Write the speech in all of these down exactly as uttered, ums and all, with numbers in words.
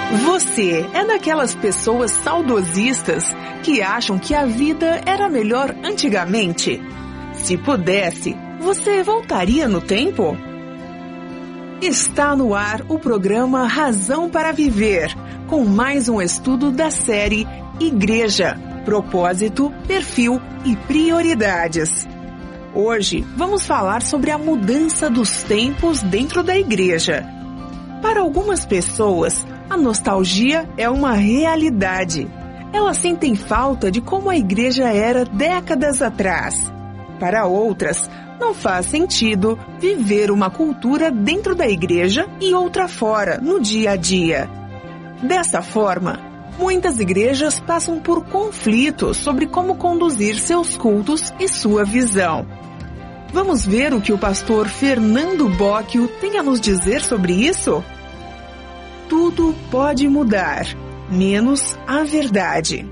Você é daquelas pessoas saudosistas que acham que a vida era melhor antigamente? Se pudesse, você voltaria no tempo? Está no ar o programa Razão para Viver, com mais um estudo da série Igreja, Propósito, Perfil e Prioridades. Hoje vamos falar sobre a mudança dos tempos dentro da igreja. Para algumas pessoas, a nostalgia é uma realidade. Elas sentem falta de como a igreja era décadas atrás. Para outras, não faz sentido viver uma cultura dentro da igreja e outra fora, no dia a dia. Dessa forma, muitas igrejas passam por conflitos sobre como conduzir seus cultos e sua visão. Vamos ver o que o pastor Fernando Bocchio tem a nos dizer sobre isso? Tudo pode mudar, menos a verdade.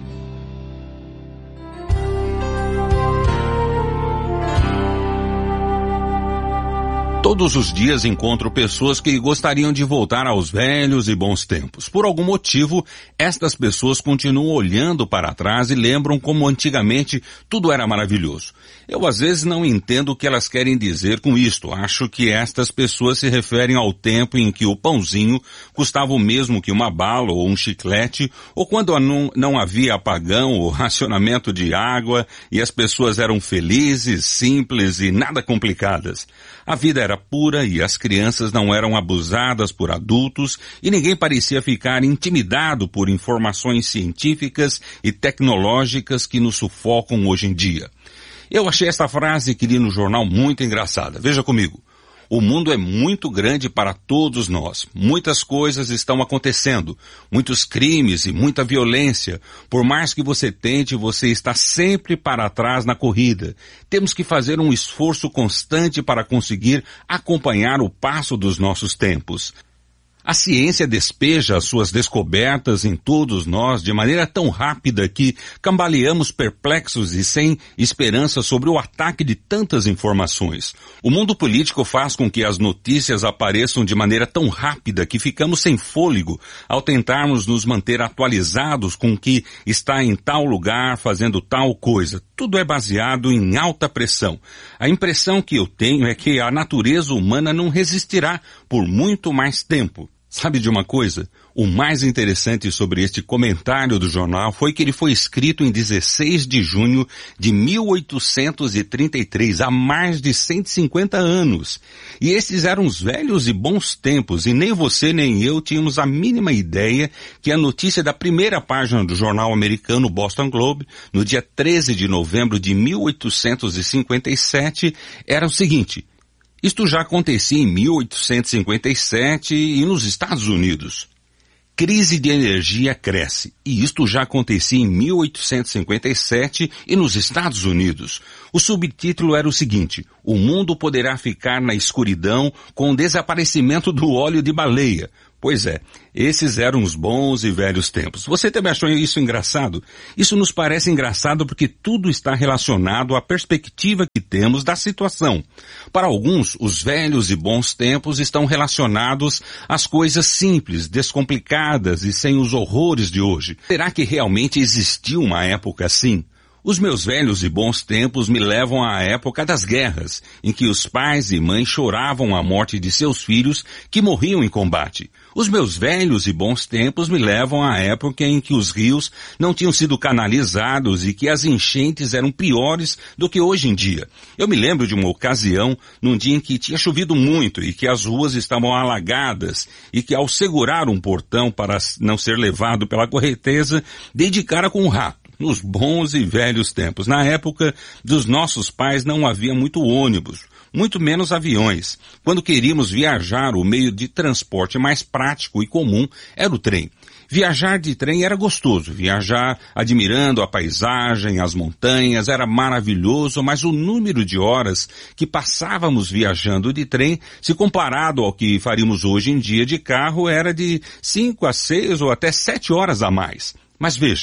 Todos os dias encontro pessoas que gostariam de voltar aos velhos e bons tempos. Por algum motivo, estas pessoas continuam olhando para trás e lembram como antigamente tudo era maravilhoso. Eu às vezes não entendo o que elas querem dizer com isto. Acho que estas pessoas se referem ao tempo em que o pãozinho custava o mesmo que uma bala ou um chiclete, ou quando não, não havia apagão ou racionamento de água e as pessoas eram felizes, simples e nada complicadas. A vida era pura e as crianças não eram abusadas por adultos e ninguém parecia ficar intimidado por informações científicas e tecnológicas que nos sufocam hoje em dia. Eu achei esta frase que li no jornal muito engraçada. Veja comigo. O mundo é muito grande para todos nós. Muitas coisas estão acontecendo, muitos crimes e muita violência. Por mais que você tente, você está sempre para trás na corrida. Temos que fazer um esforço constante para conseguir acompanhar o passo dos nossos tempos. A ciência despeja as suas descobertas em todos nós de maneira tão rápida que cambaleamos perplexos e sem esperança sobre o ataque de tantas informações. O mundo político faz com que as notícias apareçam de maneira tão rápida que ficamos sem fôlego ao tentarmos nos manter atualizados com o que está em tal lugar fazendo tal coisa. Tudo é baseado em alta pressão. A impressão que eu tenho é que a natureza humana não resistirá por muito mais tempo. Sabe de uma coisa? O mais interessante sobre este comentário do jornal foi que ele foi escrito em dezesseis de junho de mil oitocentos e trinta e três, há mais de cento e cinquenta anos. E esses eram os velhos e bons tempos, e nem você nem eu tínhamos a mínima ideia que a notícia da primeira página do jornal americano Boston Globe, no dia treze de novembro de mil oitocentos e cinquenta e sete, era o seguinte: isto já acontecia em mil oitocentos e cinquenta e sete e nos Estados Unidos. Crise de energia cresce, e isto já acontecia em mil oitocentos e cinquenta e sete e nos Estados Unidos. O subtítulo era o seguinte: o mundo poderá ficar na escuridão com o desaparecimento do óleo de baleia. Pois é, esses eram os bons e velhos tempos. Você também achou isso engraçado? Isso nos parece engraçado porque tudo está relacionado à perspectiva que temos da situação. Para alguns, os velhos e bons tempos estão relacionados às coisas simples, descomplicadas e sem os horrores de hoje. Será que realmente existiu uma época assim? Os meus velhos e bons tempos me levam à época das guerras, em que os pais e mães choravam a morte de seus filhos que morriam em combate. Os meus velhos e bons tempos me levam à época em que os rios não tinham sido canalizados e que as enchentes eram piores do que hoje em dia. Eu me lembro de uma ocasião, num dia em que tinha chovido muito e que as ruas estavam alagadas e que ao segurar um portão para não ser levado pela correnteza, dei de cara com um rato. Nos bons e velhos tempos. Na época dos nossos pais não havia muito ônibus, muito menos aviões. Quando queríamos viajar, o meio de transporte mais prático e comum era o trem. Viajar de trem era gostoso, viajar admirando a paisagem, as montanhas, era maravilhoso, mas o número de horas que passávamos viajando de trem, se comparado ao que faríamos hoje em dia de carro, era de cinco a seis ou até sete horas a mais. Mas veja,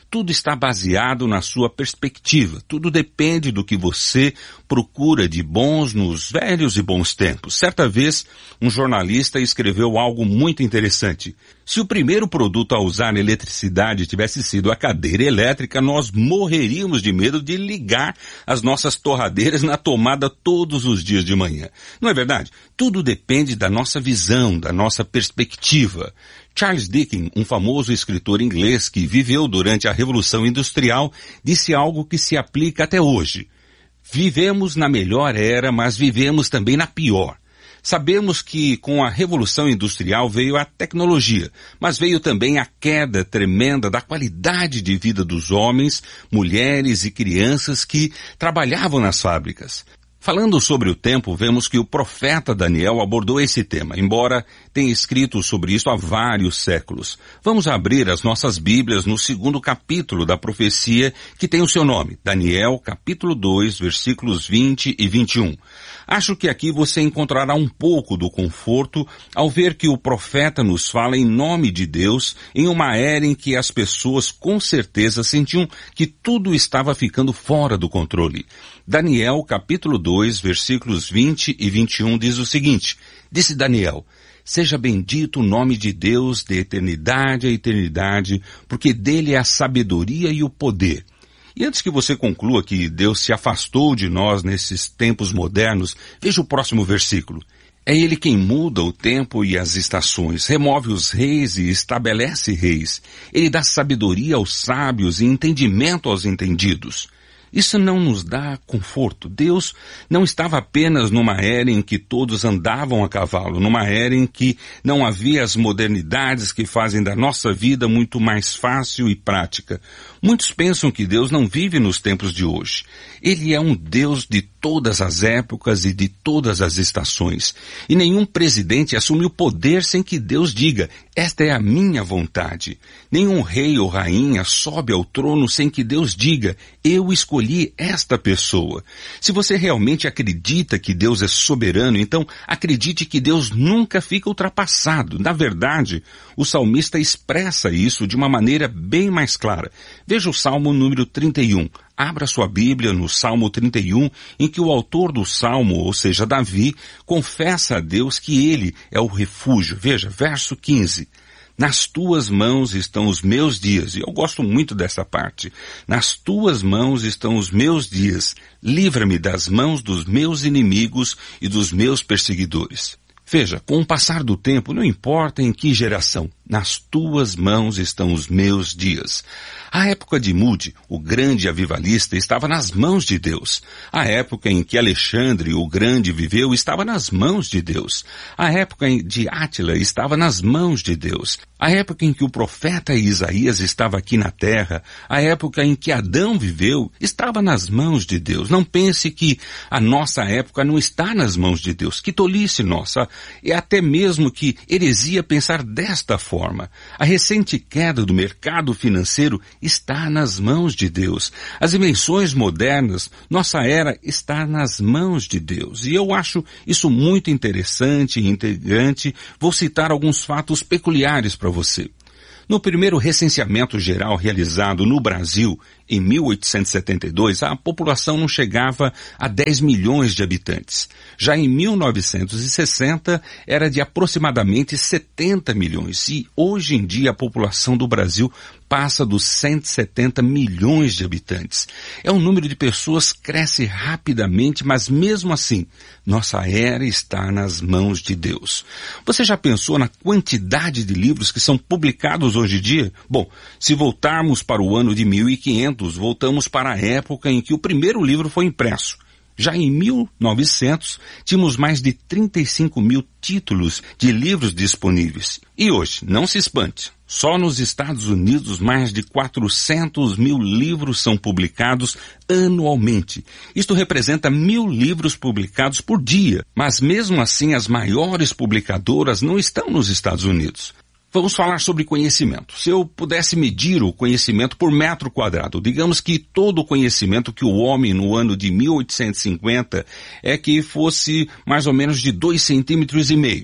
Tudo está baseado na sua perspectiva. Tudo depende do que você procura de bons nos velhos e bons tempos. Certa vez, um jornalista escreveu algo muito interessante. Se o primeiro produto a usar eletricidade tivesse sido a cadeira elétrica, nós morreríamos de medo de ligar as nossas torradeiras na tomada todos os dias de manhã. Não é verdade? Tudo depende da nossa visão, da nossa perspectiva. Charles Dickens, um famoso escritor inglês que viveu durante a Revolução Industrial, disse algo que se aplica até hoje. Vivemos na melhor era, mas vivemos também na pior. Sabemos que com a Revolução Industrial veio a tecnologia, mas veio também a queda tremenda da qualidade de vida dos homens, mulheres e crianças que trabalhavam nas fábricas. Falando sobre o tempo, vemos que o profeta Daniel abordou esse tema, embora tenha escrito sobre isso há vários séculos. Vamos abrir as nossas Bíblias no segundo capítulo da profecia que tem o seu nome, Daniel, capítulo dois, versículos vinte e vinte e um. Acho que aqui você encontrará um pouco do conforto ao ver que o profeta nos fala em nome de Deus em uma era em que as pessoas com certeza sentiam que tudo estava ficando fora do controle. Daniel, capítulo dois, versículos vinte e vinte e um diz o seguinte: disse Daniel, seja bendito o nome de Deus de eternidade a eternidade, porque dele é a sabedoria e o poder. E antes que você conclua que Deus se afastou de nós nesses tempos modernos, veja o próximo versículo. É ele quem muda o tempo e as estações, remove os reis e estabelece reis. Ele dá sabedoria aos sábios e entendimento aos entendidos. Isso não nos dá conforto. Deus não estava apenas numa era em que todos andavam a cavalo, numa era em que não havia as modernidades que fazem da nossa vida muito mais fácil e prática. Muitos pensam que Deus não vive nos tempos de hoje. Ele é um Deus de todas as épocas e de todas as estações. E nenhum presidente assume o poder sem que Deus diga, esta é a minha vontade. Nenhum rei ou rainha sobe ao trono sem que Deus diga, eu escolhi esta pessoa. Se você realmente acredita que Deus é soberano, então acredite que Deus nunca fica ultrapassado. Na verdade, o salmista expressa isso de uma maneira bem mais clara. Veja o Salmo número trinta e um. Abra sua Bíblia no Salmo trinta e um, em que o autor do Salmo, ou seja, Davi, confessa a Deus que ele é o refúgio. Veja, verso quinze. Nas tuas mãos estão os meus dias. E eu gosto muito dessa parte. Nas tuas mãos estão os meus dias. Livra-me das mãos dos meus inimigos e dos meus perseguidores. Veja, com o passar do tempo, não importa em que geração, nas tuas mãos estão os meus dias. A época de Moody, o grande avivalista, estava nas mãos de Deus. A época em que Alexandre, o grande, viveu, estava nas mãos de Deus. A época de Átila estava nas mãos de Deus. A época em que o profeta Isaías estava aqui na terra, a época em que Adão viveu, estava nas mãos de Deus. Não pense que a nossa época não está nas mãos de Deus. Que tolice nossa! É até mesmo que heresia pensar desta forma. A recente queda do mercado financeiro está nas mãos de Deus. As invenções modernas, nossa era está nas mãos de Deus. E eu acho isso muito interessante e integrante. Vou citar alguns fatos peculiares para você. No primeiro recenseamento geral realizado no Brasil, em mil oitocentos e setenta e dois, a população não chegava a dez milhões de habitantes. Já em mil novecentos e sessenta, era de aproximadamente setenta milhões. E hoje em dia a população do Brasil passa dos cento e setenta milhões de habitantes. É um número de pessoas que cresce rapidamente, mas mesmo assim, nossa era está nas mãos de Deus. Você já pensou na quantidade de livros que são publicados hoje em dia? Bom, se voltarmos para o ano de mil e quinhentos, voltamos para a época em que o primeiro livro foi impresso. Já em mil e novecentos, tínhamos mais de trinta e cinco mil títulos de livros disponíveis. E hoje, não se espante, só nos Estados Unidos mais de quatrocentos mil livros são publicados anualmente. Isto representa mil livros publicados por dia. Mas mesmo assim, as maiores publicadoras não estão nos Estados Unidos. Vamos falar sobre conhecimento. Se eu pudesse medir o conhecimento por metro quadrado, digamos que todo o conhecimento que o homem no ano de mil oitocentos e cinquenta é que fosse mais ou menos de dois centímetros e meio.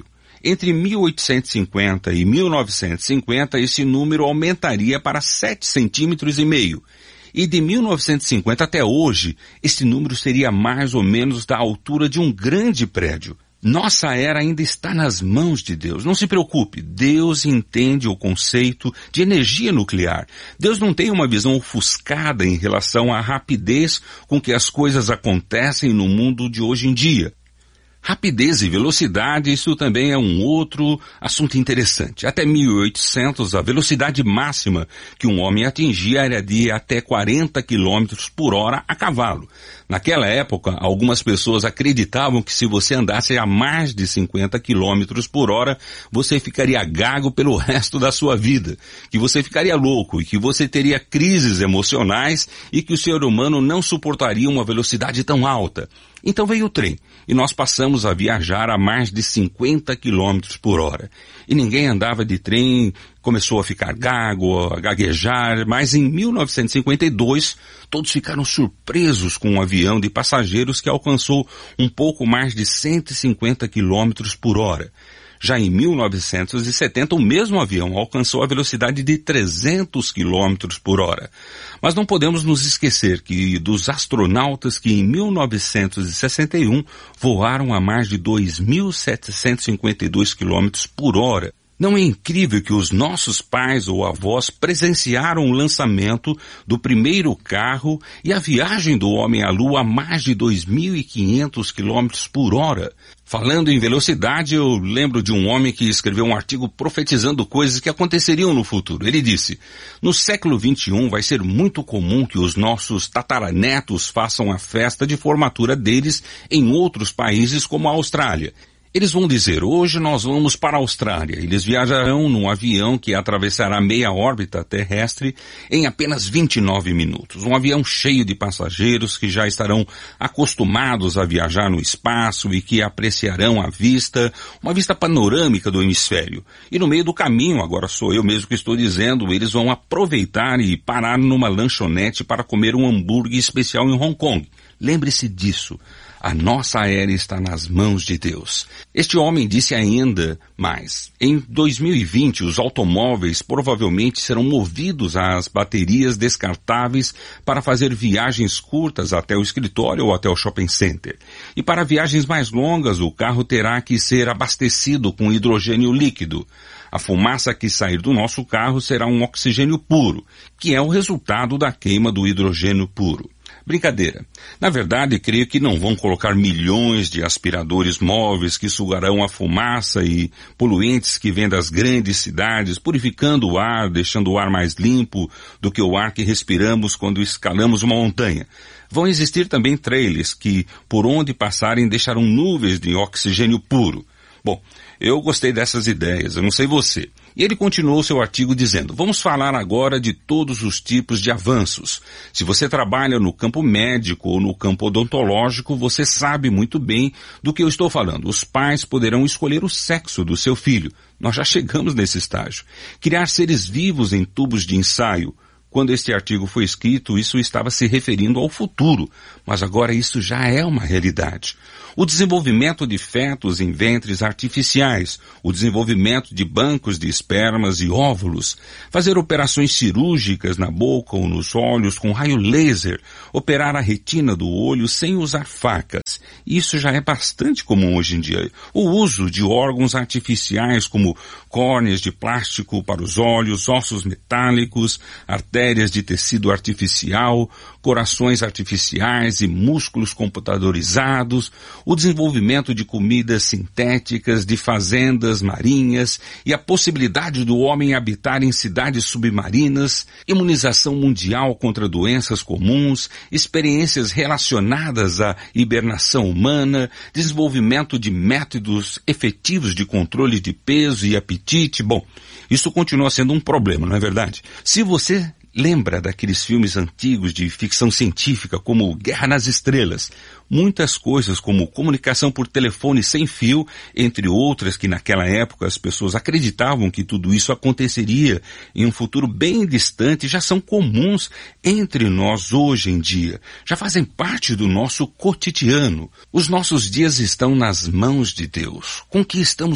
Entre mil oitocentos e cinquenta e mil novecentos e cinquenta, esse número aumentaria para sete centímetros e meio. E de mil novecentos e cinquenta até hoje, esse número seria mais ou menos da altura de um grande prédio. Nossa era ainda está nas mãos de Deus. Não se preocupe, Deus entende o conceito de energia nuclear. Deus não tem uma visão ofuscada em relação à rapidez com que as coisas acontecem no mundo de hoje em dia. Rapidez e velocidade, isso também é um outro assunto interessante. Até mil e oitocentos, a velocidade máxima que um homem atingia era de até quarenta quilômetros por hora a cavalo. Naquela época, algumas pessoas acreditavam que se você andasse a mais de cinquenta quilômetros por hora, você ficaria gago pelo resto da sua vida, que você ficaria louco e que você teria crises emocionais e que o ser humano não suportaria uma velocidade tão alta. Então veio o trem, e nós passamos a viajar a mais de cinquenta quilômetros por hora. E ninguém andava de trem, começou a ficar gago, a gaguejar, mas em mil novecentos e cinquenta e dois, todos ficaram surpresos com um avião de passageiros que alcançou um pouco mais de cento e cinquenta quilômetros por hora. Já em mil novecentos e setenta, o mesmo avião alcançou a velocidade de trezentos quilômetros por hora. Mas não podemos nos esquecer que dos astronautas que em mil novecentos e sessenta e um voaram a mais de dois mil setecentos e cinquenta e dois quilômetros por hora. Não é incrível que os nossos pais ou avós presenciaram o lançamento do primeiro carro e a viagem do homem à Lua a mais de dois mil e quinhentos quilômetros por hora? Falando em velocidade, eu lembro de um homem que escreveu um artigo profetizando coisas que aconteceriam no futuro. Ele disse, no século vinte e um vai ser muito comum que os nossos tataranetos façam a festa de formatura deles em outros países como a Austrália. Eles vão dizer, hoje nós vamos para a Austrália. Eles viajarão num avião que atravessará meia órbita terrestre em apenas vinte e nove minutos. Um avião cheio de passageiros que já estarão acostumados a viajar no espaço e que apreciarão a vista, uma vista panorâmica do hemisfério. E no meio do caminho, agora sou eu mesmo que estou dizendo, eles vão aproveitar e parar numa lanchonete para comer um hambúrguer especial em Hong Kong. Lembre-se disso. A nossa era está nas mãos de Deus. Este homem disse ainda mais. Em dois mil e vinte, os automóveis provavelmente serão movidos às baterias descartáveis para fazer viagens curtas até o escritório ou até o shopping center. E para viagens mais longas, o carro terá que ser abastecido com hidrogênio líquido. A fumaça que sair do nosso carro será um oxigênio puro, que é o resultado da queima do hidrogênio puro. Brincadeira. Na verdade, creio que não vão colocar milhões de aspiradores móveis que sugarão a fumaça e poluentes que vêm das grandes cidades, purificando o ar, deixando o ar mais limpo do que o ar que respiramos quando escalamos uma montanha. Vão existir também trailers que, por onde passarem, deixarão nuvens de oxigênio puro. Bom, eu gostei dessas ideias, eu não sei você. E ele continuou seu artigo dizendo, vamos falar agora de todos os tipos de avanços. Se você trabalha no campo médico ou no campo odontológico, você sabe muito bem do que eu estou falando. Os pais poderão escolher o sexo do seu filho. Nós já chegamos nesse estágio. Criar seres vivos em tubos de ensaio. Quando este artigo foi escrito, isso estava se referindo ao futuro, mas agora isso já é uma realidade. O desenvolvimento de fetos em ventres artificiais, o desenvolvimento de bancos de espermas e óvulos, fazer operações cirúrgicas na boca ou nos olhos com raio laser, operar a retina do olho sem usar facas. Isso já é bastante comum hoje em dia. O uso de órgãos artificiais como córneas de plástico para os olhos, ossos metálicos, artérias de tecido artificial, corações artificiais e músculos computadorizados, o desenvolvimento de comidas sintéticas, de fazendas marinhas e a possibilidade do homem habitar em cidades submarinas, imunização mundial contra doenças comuns, experiências relacionadas à hibernação humana, desenvolvimento de métodos efetivos de controle de peso e apetite. Bom, isso continua sendo um problema, não é verdade? Se você lembra daqueles filmes antigos de ficção científica como Guerra nas Estrelas? Muitas coisas como comunicação por telefone sem fio, entre outras que naquela época as pessoas acreditavam que tudo isso aconteceria em um futuro bem distante, já são comuns entre nós hoje em dia. Já fazem parte do nosso cotidiano. Os nossos dias estão nas mãos de Deus. Com que estamos lutando?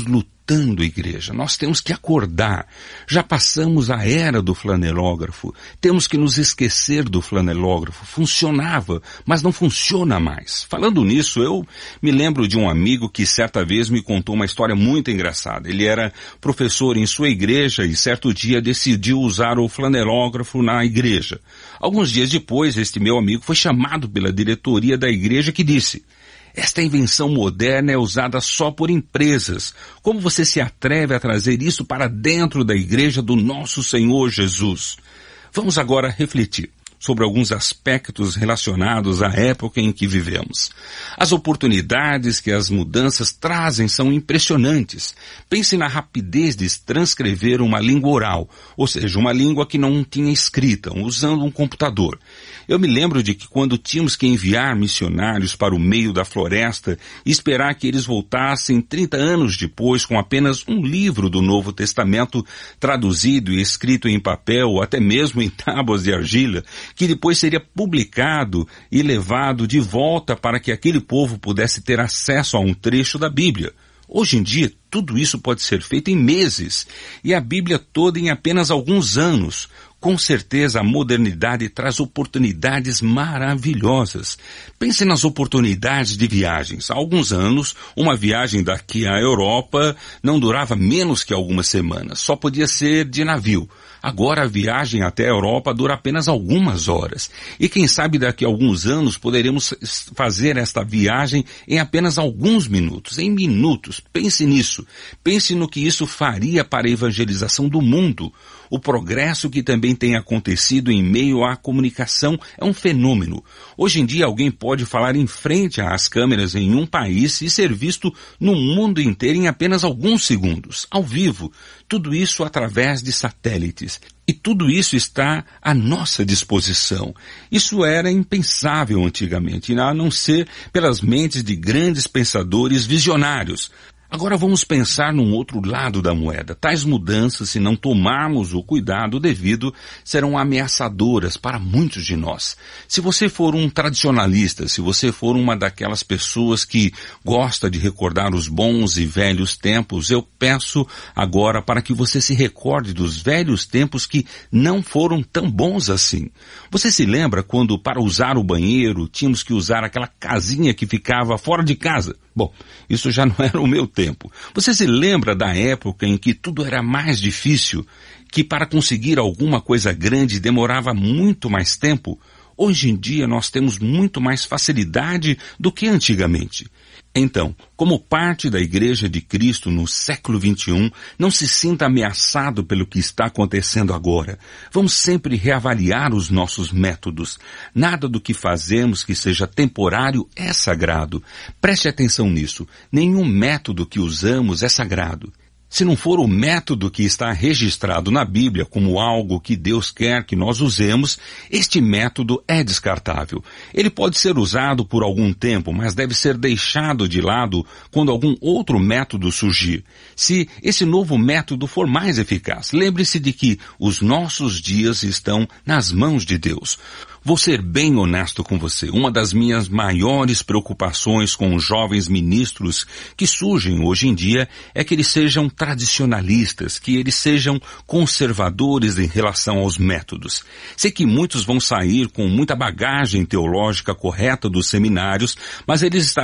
voltando, igreja. Nós temos que acordar. Já passamos a era do flanelógrafo. Temos que nos esquecer do flanelógrafo. Funcionava, mas não funciona mais. Falando nisso, eu me lembro de um amigo que certa vez me contou uma história muito engraçada. Ele era professor em sua igreja e certo dia decidiu usar o flanelógrafo na igreja. Alguns dias depois, este meu amigo foi chamado pela diretoria da igreja que disse: esta invenção moderna é usada só por empresas. Como você se atreve a trazer isso para dentro da igreja do nosso Senhor Jesus? Vamos agora refletir sobre alguns aspectos relacionados à época em que vivemos. As oportunidades que as mudanças trazem são impressionantes. Pense na rapidez de transcrever uma língua oral, ou seja, uma língua que não tinha escrita, usando um computador. Eu me lembro de que quando tínhamos que enviar missionários para o meio da floresta e esperar que eles voltassem trinta anos depois com apenas um livro do Novo Testamento traduzido e escrito em papel ou até mesmo em tábuas de argila, que depois seria publicado e levado de volta para que aquele povo pudesse ter acesso a um trecho da Bíblia. Hoje em dia, tudo isso pode ser feito em meses, e a Bíblia toda em apenas alguns anos. Com certeza a modernidade traz oportunidades maravilhosas. Pense nas oportunidades de viagens. Há alguns anos, uma viagem daqui à Europa não durava menos que algumas semanas. Só podia ser de navio. Agora a viagem até a Europa dura apenas algumas horas. E quem sabe daqui a alguns anos poderemos fazer esta viagem em apenas alguns minutos. Em minutos. Pense nisso. Pense no que isso faria para a evangelização do mundo. O progresso que também tem acontecido em meio à comunicação é um fenômeno. Hoje em dia alguém pode falar em frente às câmeras em um país e ser visto no mundo inteiro em apenas alguns segundos, ao vivo. Tudo isso através de satélites. E tudo isso está à nossa disposição. Isso era impensável antigamente, a não ser pelas mentes de grandes pensadores visionários. Agora vamos pensar num outro lado da moeda. Tais mudanças, se não tomarmos o cuidado devido, serão ameaçadoras para muitos de nós. Se você for um tradicionalista, se você for uma daquelas pessoas que gosta de recordar os bons e velhos tempos, eu peço agora para que você se recorde dos velhos tempos que não foram tão bons assim. Você se lembra quando, para usar o banheiro, tínhamos que usar aquela casinha que ficava fora de casa? Bom, isso já não era o meu tempo. Você se lembra da época em que tudo era mais difícil, que para conseguir alguma coisa grande demorava muito mais tempo? Hoje em dia nós temos muito mais facilidade do que antigamente. Então, como parte da Igreja de Cristo no século vinte e um, não se sinta ameaçado pelo que está acontecendo agora. Vamos sempre reavaliar os nossos métodos. Nada do que fazemos que seja temporário é sagrado. Preste atenção nisso. Nenhum método que usamos é sagrado. Se não for o método que está registrado na Bíblia como algo que Deus quer que nós usemos, este método é descartável. Ele pode ser usado por algum tempo, mas deve ser deixado de lado quando algum outro método surgir. Se esse novo método for mais eficaz, lembre-se de que os nossos dias estão nas mãos de Deus. Vou ser bem honesto com você. Uma das minhas maiores preocupações com os jovens ministros que surgem hoje em dia é que eles sejam tradicionalistas, que eles sejam conservadores em relação aos métodos. Sei que muitos vão sair com muita bagagem teológica correta dos seminários, mas eles estarão